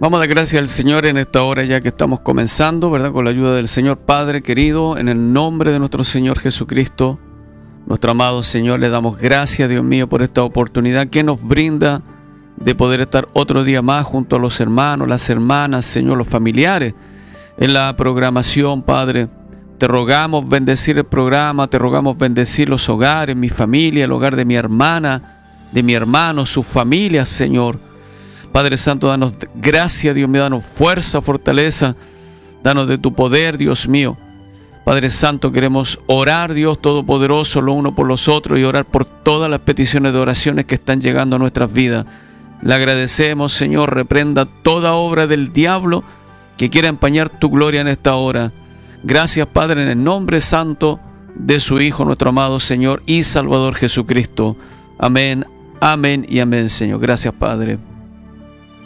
Vamos a dar gracias al Señor en esta hora ya que estamos comenzando, ¿verdad? Con la ayuda del Señor Padre querido, en el nombre de nuestro Señor Jesucristo, nuestro amado Señor, le damos gracias, Dios mío, por esta oportunidad que nos brinda de poder estar otro día más junto a los hermanos, las hermanas, Señor, los familiares, en la programación, Padre. Te rogamos bendecir el programa, te rogamos bendecir los hogares, mi familia, el hogar de mi hermana, de mi hermano, sus familias, Señor. Padre Santo, danos gracia, Dios mío, danos fuerza, fortaleza, danos de tu poder, Dios mío. Padre Santo, queremos orar, Dios Todopoderoso, los unos por los otros y orar por todas las peticiones de oraciones que están llegando a nuestras vidas. Le agradecemos, Señor, reprenda toda obra del diablo que quiera empañar tu gloria en esta hora. Gracias, Padre, en el nombre santo de su Hijo, nuestro amado Señor y Salvador Jesucristo. Amén, amén y amén, Señor. Gracias, Padre.